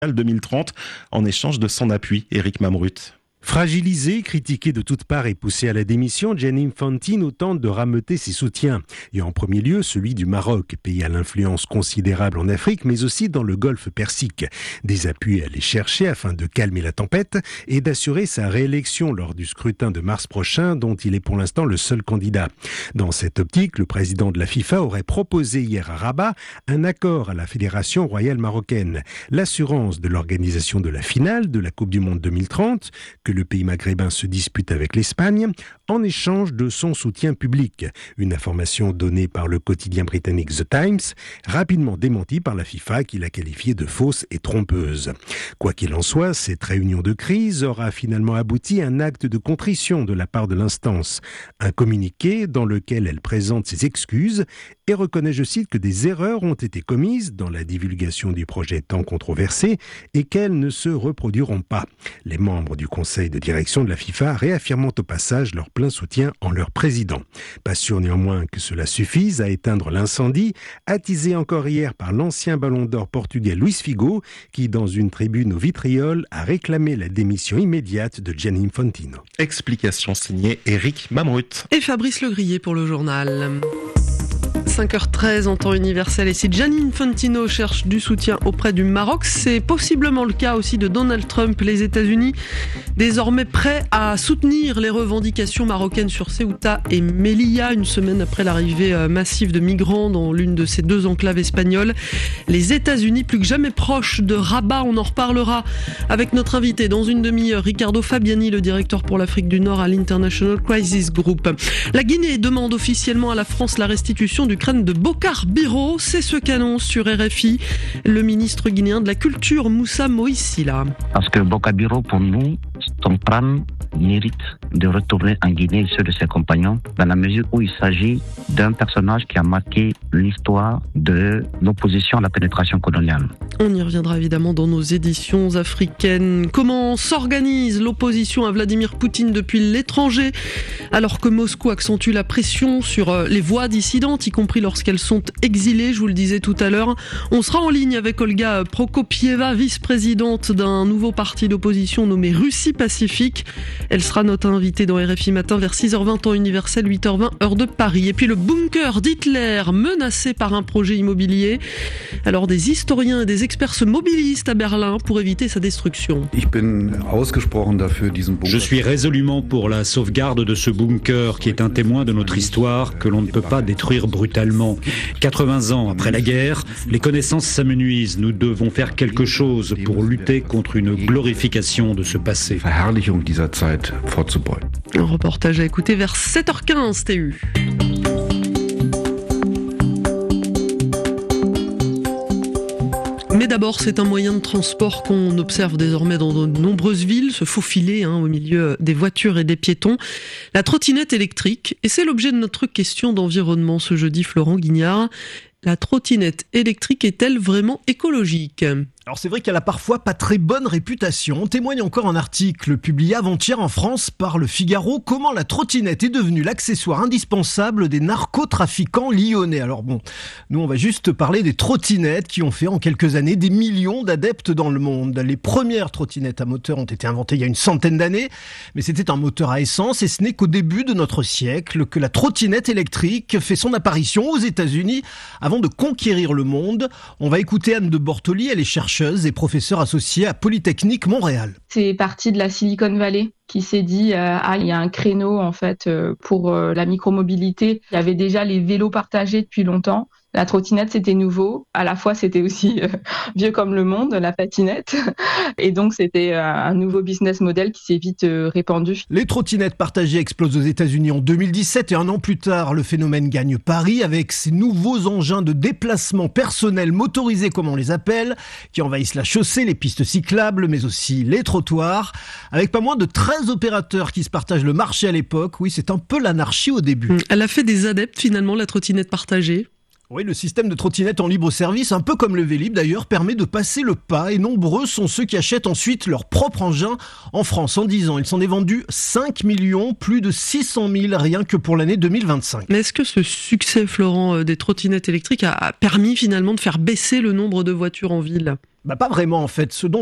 2030 en échange de son appui. Éric Mamrut. Fragilisée, critiquée de toutes parts et poussée à la démission, Gianni Infantino tente de rameuter ses soutiens. Et en premier lieu, celui du Maroc, pays à l'influence considérable en Afrique, mais aussi dans le Golfe Persique. Des appuis à aller chercher afin de calmer la tempête et d'assurer sa réélection lors du scrutin de mars prochain, dont il est pour l'instant le seul candidat. Dans cette optique, le président de la FIFA aurait proposé hier à Rabat un accord à la Fédération royale marocaine. L'assurance de l'organisation de la finale de la Coupe du Monde 2030, que le pays maghrébin se dispute avec l'Espagne, en échange de son soutien public. Une information donnée par le quotidien britannique The Times, rapidement démentie par la FIFA qui l'a qualifiée de fausse et trompeuse. Quoi qu'il en soit, cette réunion de crise aura finalement abouti à un acte de contrition de la part de l'instance. Un communiqué dans lequel elle présente ses excuses et reconnaît, je cite, que des erreurs ont été commises dans la divulgation du projet tant controversé et qu'elles ne se reproduiront pas. Les membres du conseil de direction de la FIFA réaffirmant au passage leur plein soutien en leur président. Pas sûr néanmoins que cela suffise à éteindre l'incendie, attisé encore hier par l'ancien ballon d'or portugais Luís Figo, qui dans une tribune au vitriol a réclamé la démission immédiate de Gianni Infantino. Explication signée Éric Mamrut. Et Fabrice Legrier pour le journal. 5h13 en temps universel, et si Gianni Infantino cherche du soutien auprès du Maroc, c'est possiblement le cas aussi de Donald Trump. Les États-Unis, désormais prêts à soutenir les revendications marocaines sur Ceuta et Melilla, une semaine après l'arrivée massive de migrants dans l'une de ces deux enclaves espagnoles. Les États-Unis plus que jamais proches de Rabat, on en reparlera avec notre invité dans une demi-heure, Riccardo Fabiani, le directeur pour l'Afrique du Nord à l'International Crisis Group. La Guinée demande officiellement à la France la restitution du crâne de Bokar Biro, c'est ce qu'annonce sur RFI le ministre guinéen de la Culture, Moussa Moïsila. Parce que Bokar Biro, pour nous, son crâne mérite de retourner en Guinée et ceux de ses compagnons, dans la mesure où il s'agit d'un personnage qui a marqué l'histoire de l'opposition à la pénétration coloniale. On y reviendra évidemment dans nos éditions africaines. Comment s'organise l'opposition à Vladimir Poutine depuis l'étranger, alors que Moscou accentue la pression sur les voix dissidentes, y compris lorsqu'elles sont exilées, je vous le disais tout à l'heure. On sera en ligne avec Olga Prokopieva, vice-présidente d'un nouveau parti d'opposition nommé Russie Pacifique. Elle sera notre invitée dans RFI Matin vers 6h20 temps universel, 8h20 heure de Paris. Et puis le bunker d'Hitler menacé par un projet immobilier. Alors des historiens et des experts se mobilisent à Berlin pour éviter sa destruction. Je suis résolument pour la sauvegarde de ce bunker qui est un témoin de notre histoire que l'on ne peut pas détruire brutalement. 80 ans après la guerre, les connaissances s'amenuisent. Nous devons faire quelque chose pour lutter contre une glorification de ce passé. Un reportage à écouter vers 7h15 TU. Mais d'abord, c'est un moyen de transport qu'on observe désormais dans de nombreuses villes, se faufiler au milieu des voitures et des piétons. La trottinette électrique, et c'est l'objet de notre question d'environnement ce jeudi, Florent Guignard. La trottinette électrique est-elle vraiment écologique ? Alors c'est vrai qu'elle a parfois pas très bonne réputation. On témoigne encore un article publié avant-hier en France par Le Figaro, comment la trottinette est devenue l'accessoire indispensable des narcotrafiquants lyonnais. Alors bon, nous on va juste parler des trottinettes qui ont fait en quelques années des millions d'adeptes dans le monde. Les premières trottinettes à moteur ont été inventées il y a une centaine d'années, mais c'était un moteur à essence et ce n'est qu'au début de notre siècle que la trottinette électrique fait son apparition aux États-Unis avant de conquérir le monde. On va écouter Anne de Bortoli, elle est chercheuse et professeure associée à Polytechnique Montréal. C'est parti de la Silicon Valley qui s'est dit il y a un créneau en fait pour la micromobilité. Il y avait déjà les vélos partagés depuis longtemps. La trottinette, c'était nouveau. À la fois, c'était aussi vieux comme le monde, la patinette. Et donc, c'était un nouveau business model qui s'est vite répandu. Les trottinettes partagées explosent aux États-Unis en 2017 et un an plus tard, le phénomène gagne Paris avec ces nouveaux engins de déplacement personnel motorisés, comme on les appelle, qui envahissent la chaussée, les pistes cyclables, mais aussi les trottoirs. Avec pas moins de 13 opérateurs qui se partagent le marché à l'époque. Oui, c'est un peu l'anarchie au début. Elle a fait des adeptes, finalement, la trottinette partagée. Oui, le système de trottinette en libre service, un peu comme le Vélib d'ailleurs, permet de passer le pas et nombreux sont ceux qui achètent ensuite leur propre engin. En France, en 10 ans, il s'en est vendu 5 millions, plus de 600 000 rien que pour l'année 2025. Mais est-ce que ce succès, Florent, des trottinettes électriques a permis finalement de faire baisser le nombre de voitures en ville ? Pas vraiment en fait. Ce dont